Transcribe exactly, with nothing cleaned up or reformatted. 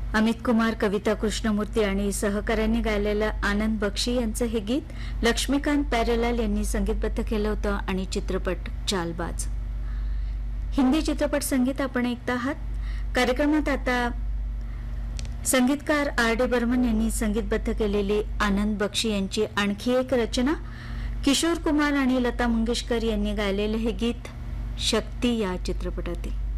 अमित कुमार, कविता कृष्णमूर्ती आणि सहकाऱ्यांनी गायलेलं आनंद बक्षी यांचं हे गीत लक्ष्मीकांत प्यारेलाल यांनी संगीतबद्ध केलं होतं आणि चित्रपट चालबाज. हिंदी चित्रपट संगीत आपण ऐकत आहात. कार्यक्रमात आता संगीतकार आर डी बर्मन यांनी संगीतबद्ध केलेली आनंद बक्षी यांची आणखी एक रचना, किशोर कुमार आणि लता मंगेशकर यांनी गायलेले हे गीत शक्ती या चित्रपटातील.